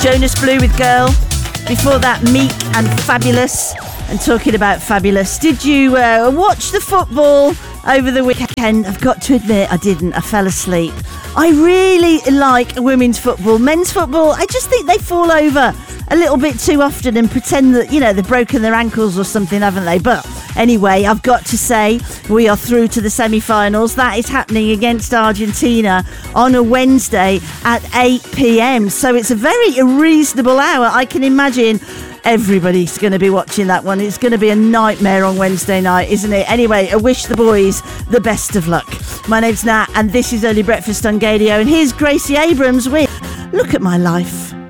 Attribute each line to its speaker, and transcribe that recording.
Speaker 1: Jonas Blue with Girl. Before that, Meek and Fabulous. And talking about Fabulous, did you watch the football over the weekend? I've got to admit I didn't. I fell asleep. I really like women's football. Men's football, I just think they fall over a little bit too often and pretend that, you know, they've broken their ankles or something, haven't they? But anyway, I've got to say we are through to the semi-finals. That is happening against Argentina on a Wednesday at 8 p.m. So it's a very reasonable hour. I can imagine everybody's going to be watching that one. It's going to be a nightmare on Wednesday night, isn't it? Anyway, I wish the boys the best of luck. My name's Nat, and this is Early Breakfast on Gadio. And here's Gracie Abrams with Look at My Life.